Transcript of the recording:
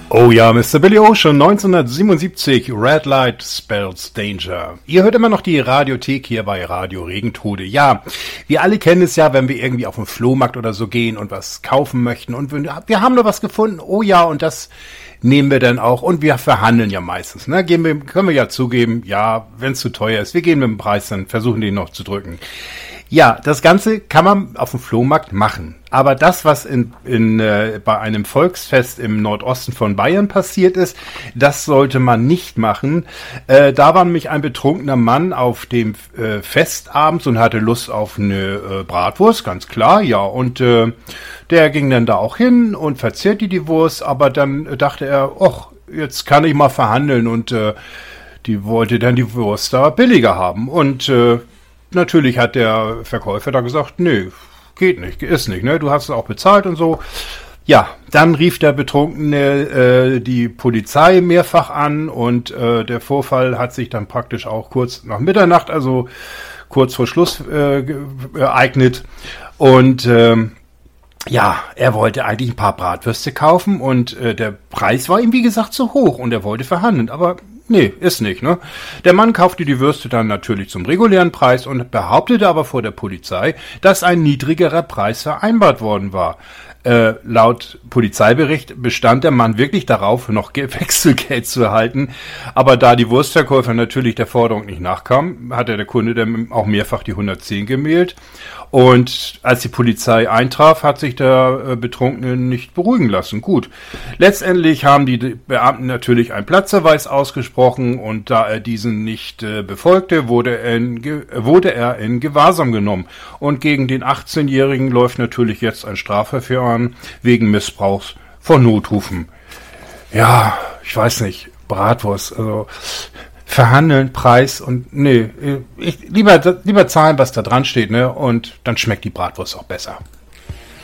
Oh ja, Mr. Billy Ocean, 1977, Red Light Spells Danger. Ihr hört immer noch die Radiothek hier bei Radio Regentode. Ja, wir alle kennen es ja, wenn wir irgendwie auf den Flohmarkt oder so gehen und was kaufen möchten und wir haben nur was gefunden. Oh ja, und das nehmen wir dann auch und wir verhandeln ja meistens. Ne? Können wir ja zugeben, ja, wenn es zu teuer ist, wir gehen mit dem Preis, dann versuchen den noch zu drücken. Ja, das Ganze kann man auf dem Flohmarkt machen. Aber das, was bei einem Volksfest im Nordosten von Bayern passiert ist, das sollte man nicht machen. Da war nämlich ein betrunkener Mann auf dem Fest abends und hatte Lust auf eine Bratwurst, ganz klar, ja. Und der ging dann da auch hin und verzehrte die Wurst, aber dann dachte er, ach, jetzt kann ich mal verhandeln und die wollte dann die Wurst da billiger haben. Und natürlich hat der Verkäufer da gesagt, nee, geht nicht, ist nicht, ne? Du hast es auch bezahlt und so. Ja, dann rief der Betrunkene die Polizei mehrfach an und der Vorfall hat sich dann praktisch auch kurz nach Mitternacht, also kurz vor Schluss ereignet. Und ja, er wollte eigentlich ein paar Bratwürste kaufen und der Preis war ihm, wie gesagt, zu hoch und er wollte verhandeln, aber nee, ist nicht, ne? Der Mann kaufte die Würste dann natürlich zum regulären Preis und behauptete aber vor der Polizei, dass ein niedrigerer Preis vereinbart worden war. Laut Polizeibericht bestand der Mann wirklich darauf, noch Wechselgeld zu erhalten. Aber da die Wurstverkäufer natürlich der Forderung nicht nachkamen, hatte der Kunde dann auch mehrfach die 110 gemählt. Und als die Polizei eintraf, hat sich der Betrunkene nicht beruhigen lassen. Gut, letztendlich haben die Beamten natürlich einen Platzverweis ausgesprochen und da er diesen nicht befolgte, wurde er in Gewahrsam genommen. Und gegen den 18-Jährigen läuft natürlich jetzt ein Strafverfahren wegen Missbrauchs von Notrufen. Ja, ich weiß nicht, Bratwurst, also verhandeln, Preis und nee, lieber zahlen, was da dran steht, ne? Und dann schmeckt die Bratwurst auch besser.